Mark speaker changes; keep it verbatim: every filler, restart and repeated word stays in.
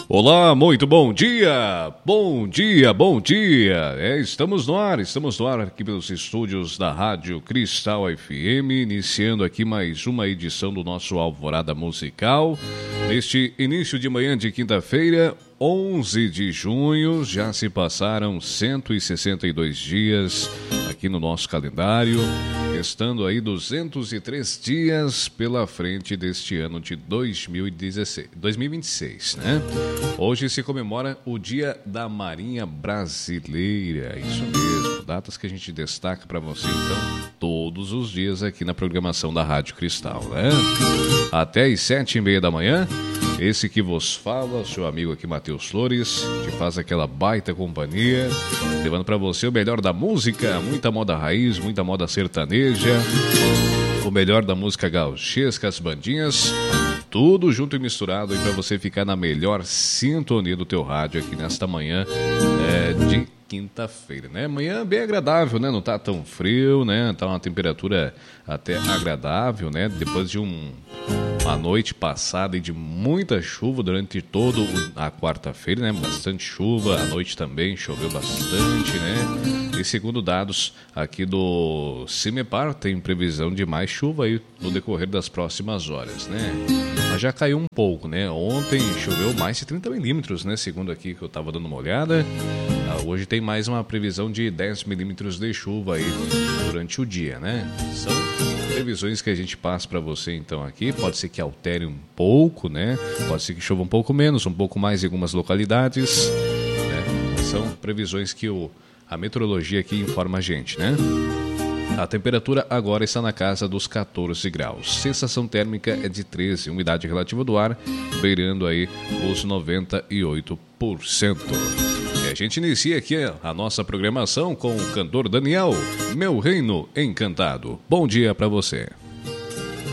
Speaker 1: Olá, muito bom dia, bom dia, bom dia. É, estamos no ar, estamos no ar aqui pelos estúdios da Rádio Cristal F M, iniciando aqui mais uma edição do nosso Alvorada Musical. Neste início de manhã de quinta-feira, onze de junho, já se passaram cento e sessenta e dois dias aqui no nosso calendário, estando aí duzentos e três dias pela frente deste ano de dois mil e dezesseis, dois mil e vinte e seis, né? Hoje se comemora o Dia da Marinha Brasileira, isso mesmo, datas que a gente destaca para você, então, todos os dias aqui na programação da Rádio Cristal, né? Até às sete e meia da manhã, esse que vos fala, seu amigo aqui, Matheus Flores, te faz aquela baita companhia, levando para você o melhor da música, muita moda raiz, muita moda sertaneja, o melhor da música gauchesca, as bandinhas, tudo junto e misturado aí para você ficar na melhor sintonia do teu rádio aqui nesta manhã é, de quinta-feira, né? Manhã bem agradável, né? Não tá tão frio, né? Tá uma temperatura até agradável, né? Depois de um, uma noite passada e de muita chuva durante toda a quarta-feira, né? Bastante chuva, à noite também choveu bastante, né? E segundo dados aqui do CIMEPAR, tem previsão de mais chuva aí no decorrer das próximas horas, né? Mas já caiu um pouco, né? Ontem choveu mais de trinta milímetros, né? Segundo aqui que eu tava dando uma olhada. Hoje tem mais uma previsão de dez milímetros de chuva aí durante o dia, né? São previsões que a gente passa para você então aqui. Pode ser que altere um pouco, né? Pode ser que chova um pouco menos, um pouco mais em algumas localidades, né? São previsões que o, a meteorologia aqui informa a gente, né? A temperatura agora está na casa dos catorze graus. Sensação térmica é de treze, umidade relativa do ar beirando aí os noventa e oito por cento. E a gente inicia aqui a nossa programação com o cantor Daniel, Meu Reino Encantado. Bom dia para você.